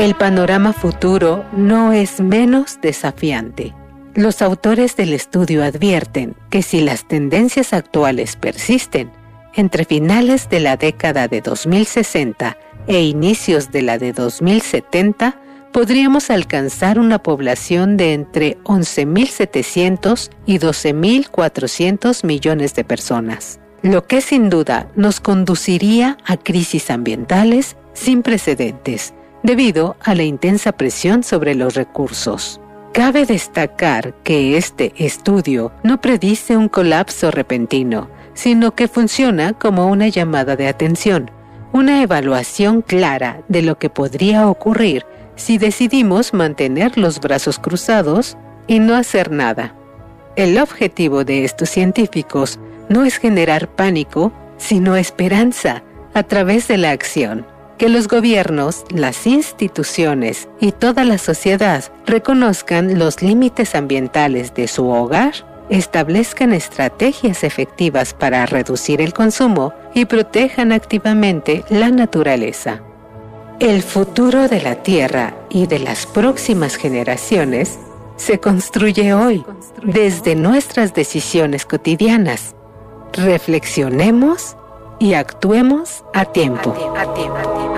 El panorama futuro no es menos desafiante. Los autores del estudio advierten que si las tendencias actuales persisten, entre finales de la década de 2060 e inicios de la de 2070, podríamos alcanzar una población de entre 11.700 y 12.400 millones de personas, lo que sin duda nos conduciría a crisis ambientales sin precedentes, debido a la intensa presión sobre los recursos. Cabe destacar que este estudio no predice un colapso repentino, sino que funciona como una llamada de atención, una evaluación clara de lo que podría ocurrir si decidimos mantener los brazos cruzados y no hacer nada. El objetivo de estos científicos no es generar pánico, sino esperanza a través de la acción. Que los gobiernos, las instituciones y toda la sociedad reconozcan los límites ambientales de su hogar, establezcan estrategias efectivas para reducir el consumo y protejan activamente la naturaleza. El futuro de la Tierra y de las próximas generaciones se construye hoy, desde nuestras decisiones cotidianas. Reflexionemos y actuemos a tiempo.